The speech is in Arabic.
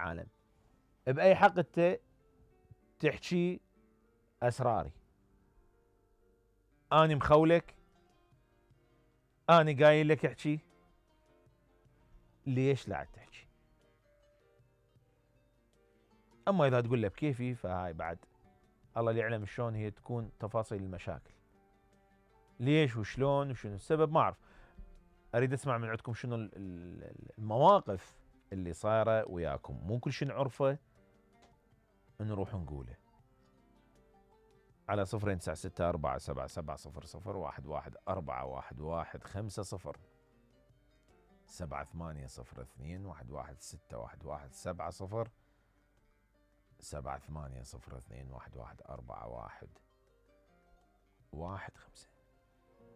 العالم. بأي حق أنت تحكي أسراري؟ أنا مخولك، أنا قايل لك احكي، ليش لا تحكي؟ أما إذا تقول له بكيفي فهاي بعد الله اللي يعلم شلون هي تكون تفاصيل المشاكل، ليش وشلون وشنو السبب ما أعرف. أريد أسمع من عندكم شنو المواقف اللي صايرة وياكم، مو كل شيء نعرفه نروح نقوله على 0964770011 7802116117 78021141 15.